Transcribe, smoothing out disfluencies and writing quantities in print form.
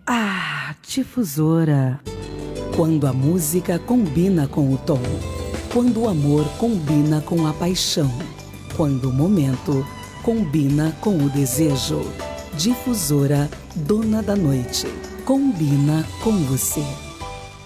Difusora. Quando a música combina com o tom. Quando o amor combina com a paixão. Quando o momento combina com o desejo. Difusora, dona da noite. Combina com você.